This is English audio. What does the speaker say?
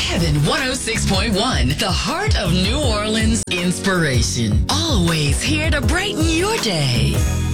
Heaven 106.1, the heart of New Orleans inspiration. Always here to brighten your day.